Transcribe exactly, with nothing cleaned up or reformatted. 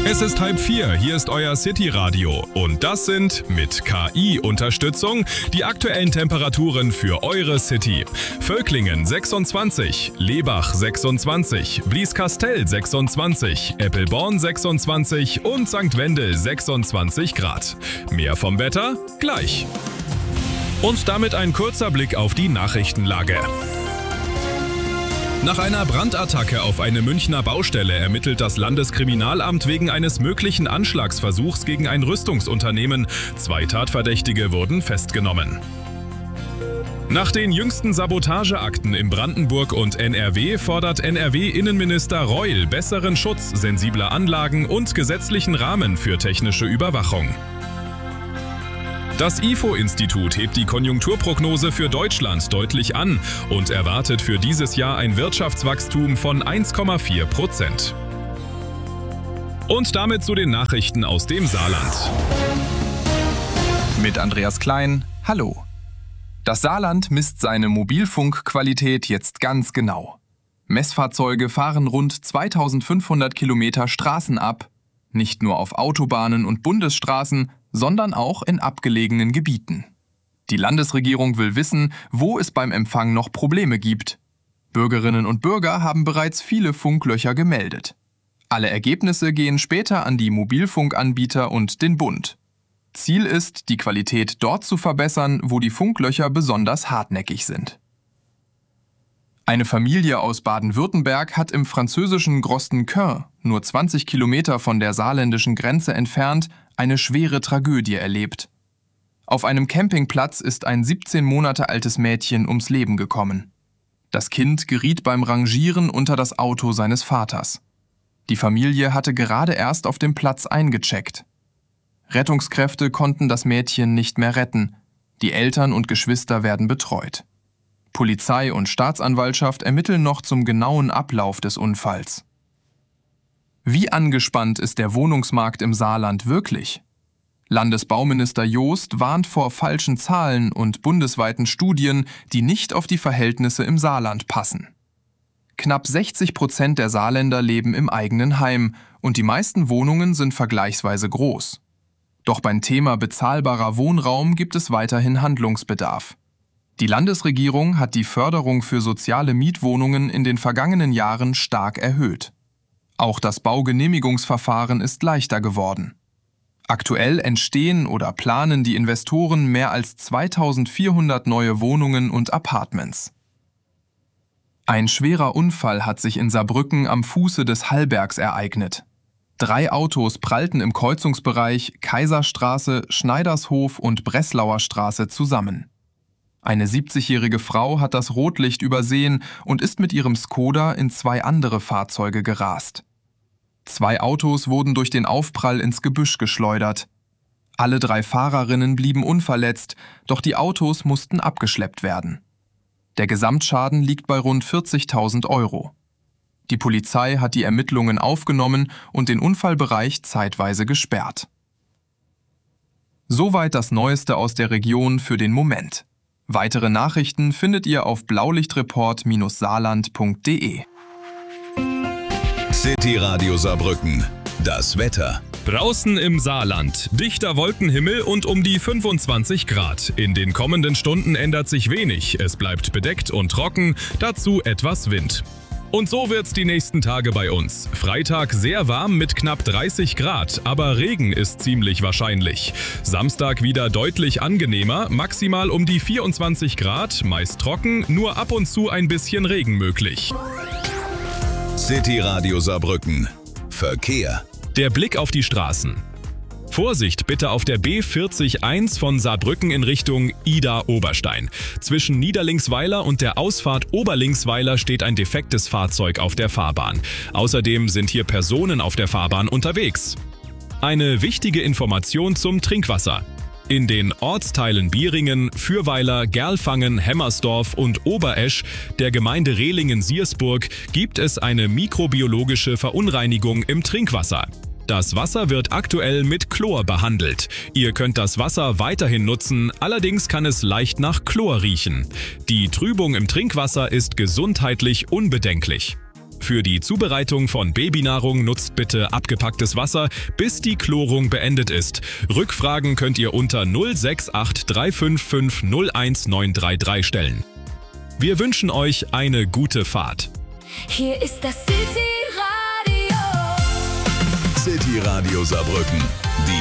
Es ist halb vier, hier ist euer City-Radio und das sind mit K I-Unterstützung die aktuellen Temperaturen für eure City. Völklingen sechsundzwanzig, Lebach sechsundzwanzig, Blieskastel sechsundzwanzig, Eppelborn sechsundzwanzig und Sankt Wendel sechsundzwanzig Grad. Mehr vom Wetter gleich. Und damit ein kurzer Blick auf die Nachrichtenlage. Nach einer Brandattacke auf eine Münchner Baustelle ermittelt das Landeskriminalamt wegen eines möglichen Anschlagsversuchs gegen ein Rüstungsunternehmen. Zwei Tatverdächtige wurden festgenommen. Nach den jüngsten Sabotageakten in Brandenburg und N R W fordert N R W-Innenminister Reul besseren Schutz sensibler Anlagen und gesetzlichen Rahmen für technische Überwachung. Das I F O-Institut hebt die Konjunkturprognose für Deutschland deutlich an und erwartet für dieses Jahr ein Wirtschaftswachstum von eins Komma vier Prozent. Und damit zu den Nachrichten aus dem Saarland. Mit Andreas Klein, hallo. Das Saarland misst seine Mobilfunkqualität jetzt ganz genau. Messfahrzeuge fahren rund zweitausendfünfhundert Kilometer Straßen ab, nicht nur auf Autobahnen und Bundesstraßen, sondern auch in abgelegenen Gebieten. Die Landesregierung will wissen, wo es beim Empfang noch Probleme gibt. Bürgerinnen und Bürger haben bereits viele Funklöcher gemeldet. Alle Ergebnisse gehen später an die Mobilfunkanbieter und den Bund. Ziel ist, die Qualität dort zu verbessern, wo die Funklöcher besonders hartnäckig sind. Eine Familie aus Baden-Württemberg hat im französischen Grostenquin, nur zwanzig Kilometer von der saarländischen Grenze entfernt, eine schwere Tragödie erlebt. Auf einem Campingplatz ist ein siebzehn Monate altes Mädchen ums Leben gekommen. Das Kind geriet beim Rangieren unter das Auto seines Vaters. Die Familie hatte gerade erst auf dem Platz eingecheckt. Rettungskräfte konnten das Mädchen nicht mehr retten. Die Eltern und Geschwister werden betreut. Polizei und Staatsanwaltschaft ermitteln noch zum genauen Ablauf des Unfalls. Wie angespannt ist der Wohnungsmarkt im Saarland wirklich? Landesbauminister Joost warnt vor falschen Zahlen und bundesweiten Studien, die nicht auf die Verhältnisse im Saarland passen. Knapp sechzig Prozent der Saarländer leben im eigenen Heim und die meisten Wohnungen sind vergleichsweise groß. Doch beim Thema bezahlbarer Wohnraum gibt es weiterhin Handlungsbedarf. Die Landesregierung hat die Förderung für soziale Mietwohnungen in den vergangenen Jahren stark erhöht. Auch das Baugenehmigungsverfahren ist leichter geworden. Aktuell entstehen oder planen die Investoren mehr als zweitausendvierhundert neue Wohnungen und Apartments. Ein schwerer Unfall hat sich in Saarbrücken am Fuße des Hallbergs ereignet. Drei Autos prallten im Kreuzungsbereich Kaiserstraße, Schneidershof und Breslauer Straße zusammen. Eine siebzigjährige Frau hat das Rotlicht übersehen und ist mit ihrem Skoda in zwei andere Fahrzeuge gerast. Zwei Autos wurden durch den Aufprall ins Gebüsch geschleudert. Alle drei Fahrerinnen blieben unverletzt, doch die Autos mussten abgeschleppt werden. Der Gesamtschaden liegt bei rund vierzigtausend Euro. Die Polizei hat die Ermittlungen aufgenommen und den Unfallbereich zeitweise gesperrt. Soweit das Neueste aus der Region für den Moment. Weitere Nachrichten findet ihr auf blaulichtreport Bindestrich saarland Punkt de. City Radio Saarbrücken. Das Wetter. Draußen im Saarland. Dichter Wolkenhimmel und um die fünfundzwanzig Grad. In den kommenden Stunden ändert sich wenig. Es bleibt bedeckt und trocken, dazu etwas Wind. Und so wird's die nächsten Tage bei uns. Freitag sehr warm mit knapp dreißig Grad, aber Regen ist ziemlich wahrscheinlich. Samstag wieder deutlich angenehmer, maximal um die vierundzwanzig Grad, meist trocken, nur ab und zu ein bisschen Regen möglich. City Radio Saarbrücken. Verkehr. Der Blick auf die Straßen. Vorsicht bitte auf der B vierzig eins von Saarbrücken in Richtung Ida-Oberstein. Zwischen Niederlingsweiler und der Ausfahrt Oberlingsweiler steht ein defektes Fahrzeug auf der Fahrbahn. Außerdem sind hier Personen auf der Fahrbahn unterwegs. Eine wichtige Information zum Trinkwasser. In den Ortsteilen Bieringen, Fürweiler, Gerlfangen, Hemmersdorf und Oberesch der Gemeinde Rehlingen-Siersburg gibt es eine mikrobiologische Verunreinigung im Trinkwasser. Das Wasser wird aktuell mit Chlor behandelt. Ihr könnt das Wasser weiterhin nutzen, allerdings kann es leicht nach Chlor riechen. Die Trübung im Trinkwasser ist gesundheitlich unbedenklich. Für die Zubereitung von Babynahrung nutzt bitte abgepacktes Wasser, bis die Chlorung beendet ist. Rückfragen könnt ihr unter null sechs acht drei fünf fünf null eins neun drei drei stellen. Wir wünschen euch eine gute Fahrt. Hier ist das City Radio. City Radio Saarbrücken. Die